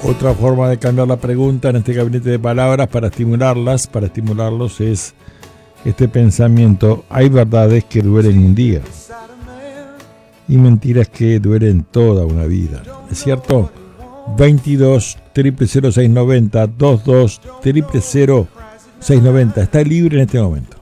Otra forma de cambiar la pregunta en este gabinete de palabras para estimularlos es este pensamiento: hay verdades que duelen un día y mentiras que duelen toda una vida. ¿Es cierto? 22 000 690 22 000 690. Está libre en este momento.